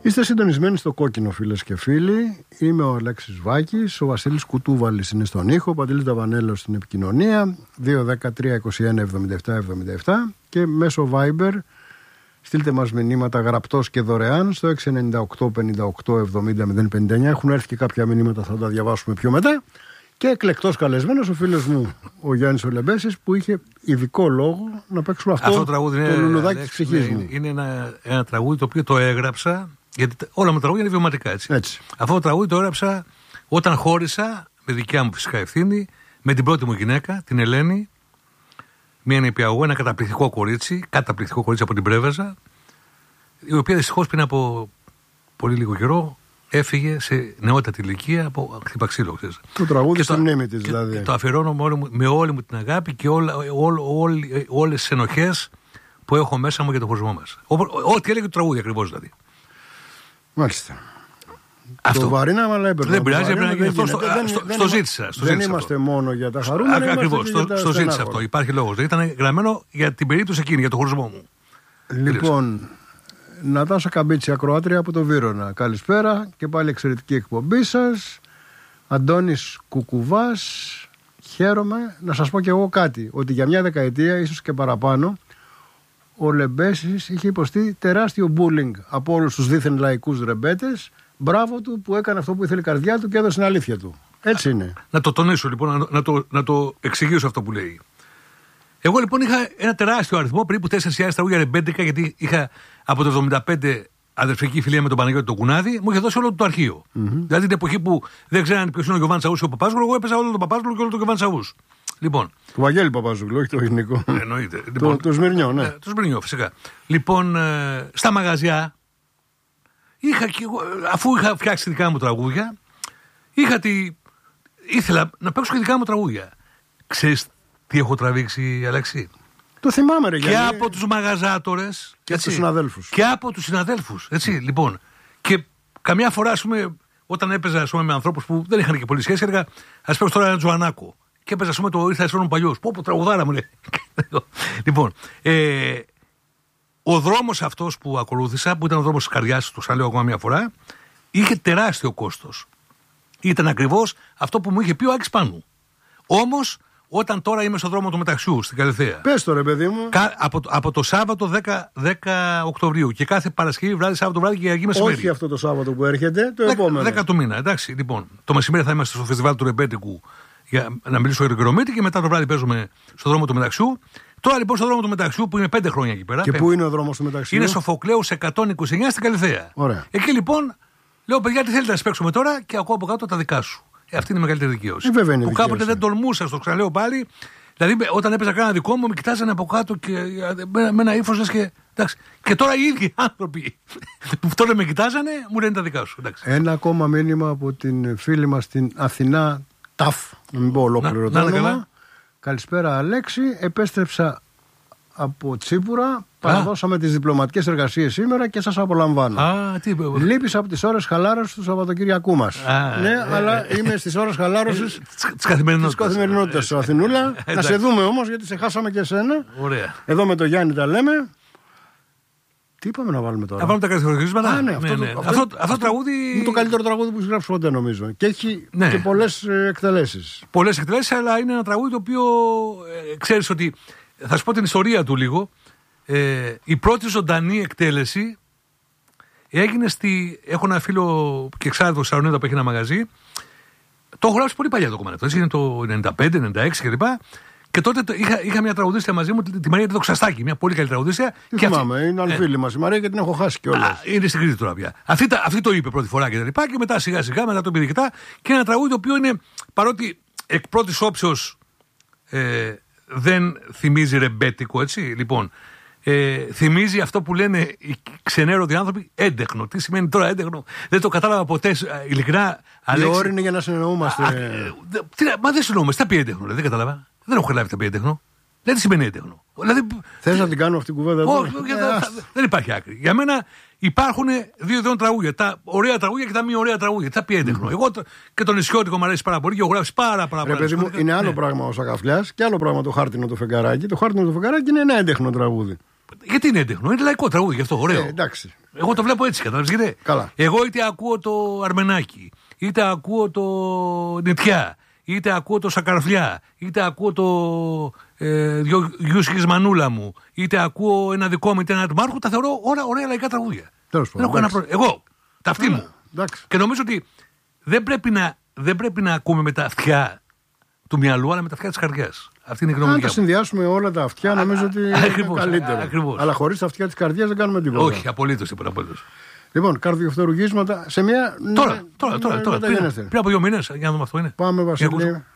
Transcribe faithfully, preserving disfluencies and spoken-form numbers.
Είστε συντονισμένοι στο Κόκκινο, φίλες και φίλοι. Είμαι ο Αλέξης Βάκης, ο Βασίλης Κουτούβαλης είναι στον ήχο, ο Παντελής Δαβανέλος στην επικοινωνία, δύο δέκα τρία είκοσι ένα εβδομήντα επτά εβδομήντα επτά και μέσω Viber στείλτε μας μηνύματα γραπτός και δωρεάν στο έξι εννιά οκτώ πενήντα οκτώ εβδομήντα μηδέν πενήντα εννιά. Έχουν έρθει και κάποια μηνύματα, θα τα διαβάσουμε πιο μετά. Και εκλεκτός καλεσμένος ο φίλος μου ο Γιάννης ο Λεμπέσης, που είχε ειδικό λόγο να παίξουμε αυτό, αυτό το τραγούδι, το λουλουδάκι της ψυχής μου. Είναι ένα, ένα τραγούδι το οποίο το έγραψα, γιατί όλα μου τραγούδια είναι βιωματικά, έτσι. έτσι. Αυτό το τραγούδι το έγραψα όταν χώρισα, με δικιά μου φυσικά ευθύνη, με την πρώτη μου γυναίκα, την Ελένη, μια νηπιαγωγό, ένα καταπληκτικό κορίτσι, καταπληκτικό κορίτσι από την Πρέβεζα, η οποία δυστυχώς πριν από πολύ λίγο καιρό έφυγε σε νεότατη ηλικία από χτυπαξίλο. Το τραγούδι στη μνήμη της δηλαδή. Το αφιερώνω με όλη, μου, με όλη μου την αγάπη και όλα, ό, ό, ό, όλες τις ενοχές που έχω μέσα μου για τον χωρισμό μας. Ό,τι έλεγε το τραγούδι ακριβώς δηλαδή. Μάλιστα. Αυτό. Το βαρύναμε, αλλά έπαιρνε. Δεν πειράζει, έπρεπε να γίνει αυτό. Στο, δεν, στο, δεν, στο ζήτησα. Στο δεν ζήτησα είμαστε αυτό. μόνο για τα χαρούμενα. Ακριβώς. Στο, τα στο ζήτησα αυτό. Υπάρχει λόγος. Ήταν γραμμένο για την περίπτωση εκείνη, για τον χωρισμό μου. Λοιπόν, Νατάσα Καμπίτσι, ακροάτρια από το Βύρωνα. Καλησπέρα και πάλι εξαιρετική εκπομπή σας. Αντώνης Κουκουβάς. Χαίρομαι να σας πω και εγώ κάτι. Ότι για μια δεκαετία, ίσως και παραπάνω, ο Λεμπέσης είχε υποστεί τεράστιο bullying από όλους τους δίθεν λαϊκούς ρεμπέτες. Μπράβο του που έκανε αυτό που ήθελε η καρδιά του και έδωσε την αλήθεια του. Έτσι είναι. Να το τονίσω λοιπόν, να, να, το, να το εξηγήσω αυτό που λέει. Εγώ λοιπόν είχα ένα τεράστιο αριθμό, περίπου τέσσερις χιλιάδες τραγούδια ρεμπέντικα, γιατί είχα από το εβδομήντα πέντε αδερφική φιλία με τον Παναγιώτη τον Κουνάδη, μου είχε δώσει όλο το αρχείο. Mm-hmm. Δηλαδή την εποχή που δεν ξέραν ποιος είναι ο Γιωβάν Τσαούς ή ο Παπάζογλου, εγώ έπαιζα όλο τον Παπάζογλου και όλο τον Γιωβάν Τσαούς. Λοιπόν. Του Βαγγέλη Παπάζογλου, όχι το ελληνικό. Εννοείται. Λοιπόν, το, το Σμυρνιό, ναι. Το Σμυρνιό, φυσικά. Λοιπόν, ε, στα μαγαζιά, είχα και, αφού είχα φτιάξει δικά μου τραγούδια, είχα τη, ήθελα να παίξω και δικά μου τραγούδια. Ξέρεις τι έχω τραβήξει, Αλέξη? Το θυμάμαι, ρε. Και γιατί... από τους μαγαζάτορες και από τους συναδέλφους. Και από τους συναδέλφους. Έτσι, λοιπόν. Και καμιά φορά, ας πούμε, όταν έπαιζα ας πούμε, με ανθρώπους που δεν είχαν και πολύ σχέση, έλεγα, ας παίξω τώρα ένα Τζοανάκο. Και έπαιζα, ας πούμε, το ήρθα εσώνων παλιός. Πω, πω, τραγουδάρα μου λέει. Λοιπόν, ε, ο δρόμος αυτός που ακολούθησα, που ήταν ο δρόμος της καρδιάς, το ξαναλέω ακόμα μια φορά, είχε τεράστιο κόστος. Ήταν ακριβώς αυτό που μου είχε πει ο Άκης Πάνου. Όμως, όταν τώρα είμαι στον δρόμο του Μεταξιού, στην Καλυθέα. Πες το ρε παιδί μου. Κα, από, από το Σάββατο δέκα, δέκα Οκτωβρίου και κάθε Παρασκευή βράδυ, Σάββατο βράδυ και Κυριακή μεσημέρι. Όχι αυτό το Σάββατο που έρχεται, το δέκα, επόμενο. δέκα του μήνα, εντάξει. Λοιπόν, το μεσημέρι θα είμαστε στο φεστιβάλ του Ρεμπέτικου για να μιλήσω για τον Κυρομίτη και μετά το βράδυ παίζουμε στον δρόμο του Μεταξιού. Τώρα λοιπόν στον δρόμο του Μεταξιού που είναι πέντε χρόνια εκεί πέρα. Και πού είναι ο δρόμος του Μεταξιού? Είναι Σοφοκλέου εκατόν είκοσι εννιά στην Καλυθέα. Ωραία. Εκεί λοιπόν λέω, παιδιά, τι θέλετε να παίξουμε τώρα και ακούω από κάτω τα δικά σου. Ε, αυτή είναι η μεγαλύτερη δικαίωση. Ε, βέβαια είναι που δικαίωση. Κάποτε δεν τολμούσα, το ξαναλέω πάλι. Δηλαδή, όταν έπαιζα κανένα δικό μου, με κοιτάζανε από κάτω και με, με ένα ύφος και. Εντάξει. Και τώρα οι ίδιοι άνθρωποι που τώρα με κοιτάζανε, μου λένε τα δικά σου. Εντάξει. Ένα ακόμα μήνυμα από την φίλη μας στην Αθηνά, Ταφ. Να μην πω ολόκληρο το όνομα. Καλησπέρα, Αλέξη. Επέστρεψα από Τσίπουρα. Παραδώσαμε τις διπλωματικές εργασίες σήμερα και σας απολαμβάνω. Α, τι... Λείπεις από τις ώρες χαλάρωσης του Σαββατοκύριακού μας. Α, ναι, ε, αλλά ε, είμαι στις ώρες χαλάρωσης της καθημερινότητας. Της καθημερινότητας σου, Αθηνούλα. Να σε δούμε όμως, γιατί σε χάσαμε και εσένα. Ωραία. Εδώ με το Γιάννη τα λέμε. Τι είπαμε να βάλουμε τώρα? Να βάλουμε τα καθημερινότητα. Α, ναι, αυτό, ναι, ναι. Το, αυτό, αυτό, αυτό, αυτό τραγούδι. Είναι το καλύτερο τραγούδι που έχει γράψει ποτέ, νομίζω. Και έχει ναι. και πολλές εκτελέσεις. Πολλές εκτελέσεις, αλλά είναι ένα τραγούδι το οποίο ε, ξέρεις ότι. Θα σου πω την ιστορία του λίγο. Ε, η πρώτη ζωντανή εκτέλεση έγινε στη. Έχω ένα φίλο και εξάρτητο Σαρονίδα που έχει ένα μαγαζί. Το έχω γράψει πολύ παλιά το κομμάτι. Έτσι είναι το ενενήντα πέντε ενενήντα έξι κλπ. Και τότε το, είχα, είχα μια τραγουδίστρια μαζί μου, τη Μαρία Τεδοξαστάκη, μια πολύ καλή τραγουδίστρια. Τι θυμάμαι, αυτή... είναι άλλη φίλη μας η Μαρία και την έχω χάσει κιόλας. Είναι στην Κρήτη τώρα πια. Αυτή, αυτή το είπε πρώτη φορά και τα λοιπά. Και μετά σιγά σιγά, μετά το πήρε και ένα τραγούδι το οποίο είναι, παρότι εκ πρώτης όψεως ε, δεν θυμίζει ρεμπέτικο, έτσι. Λοιπόν, ε, θυμίζει αυτό που λένε οι ξενέρωτοι άνθρωποι έντεχνο. Τι σημαίνει τώρα έντεχνο? Δεν το κατάλαβα ποτέ, ειλικρινά. Η ώρα είναι για να συνεννοούμαστε. Α, ε, τι, μα δεν συνεννοούμαστε. Τα πει έντεχνο, δεν κατάλαβα. Δεν έχω καταλάβει τα πει έντεχνο. Δεν τι σημαίνει έντεχνο. Δηλαδή, θες να την κάνω αυτή την κουβέντα εδώ? Όχι, δεν υπάρχει άκρη. Για μένα υπάρχουν δύο ειδών τραγούδια. Τα ωραία τραγούδια και τα μη ωραία τραγούδια. Τι θα πει έντεχνο. Mm-hmm. Εγώ και τον Ισιώτικο μου αρέσει πάρα πολύ και έχω γράψει πάρα, πάρα πολύ. Είναι άλλο ναι. πράγμα ο Σακαφλιάς και άλλο πράγμα το χάρτινο το φεγγαράκι. Το χάρτινο το φεγγαράκι είναι ένα έντεχνο τραγούδι. Γιατί είναι έντεχνο, είναι λαϊκό τραγούδι, γι' αυτό ωραίο. Ε, εντάξει. Εγώ το βλέπω έτσι, καταλαβαίνετε. Καλά. Εγώ είτε ακούω το Αρμενάκι, είτε ακούω το Νιτιά, είτε ακούω το Σακαρφλιά, είτε ακούω το ε, Γιούσικης Μανούλα μου, είτε ακούω ένα δικό μου, είτε ένα του Μάρχου, τα θεωρώ ωραία, ωραία λαϊκά τραγούδια. Τέλος πάντων. Προ... Εγώ, τα αυτή μου. Εντάξει. Και νομίζω ότι δεν πρέπει, να, δεν πρέπει να ακούμε με τα αυτιά του μυαλού, αλλά με τα αυτιά της καρδιάς. Αυτή είναι η γνώμη μου. Αν τα συνδυάσουμε όλα τα αυτιά, α, νομίζω ότι είναι ακριβώς, καλύτερο. Ακριβώς. Αλλά χωρίς τα αυτιά της καρδιάς δεν κάνουμε τίποτα. Όχι, απολύτως τίποτα. Απολύτως. Λοιπόν, καρδιοφθορουγίσματα σε μια. Τώρα, τώρα, τώρα. τώρα πριν, πριν από δύο μήνες, για να δούμε αυτό είναι. Πάμε, Βασίλη.